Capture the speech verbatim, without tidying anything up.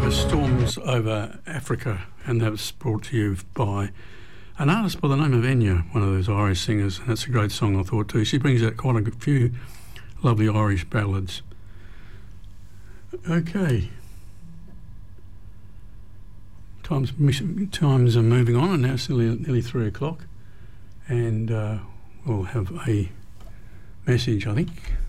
was Storms Over Africa, and that was brought to you by an artist by the name of Enya, one of those Irish singers, and that's a great song, I thought, too. She brings out quite a few lovely Irish ballads. Okay. Times, times are moving on, and now it's nearly, nearly three o'clock, and uh, we'll have a message, I think.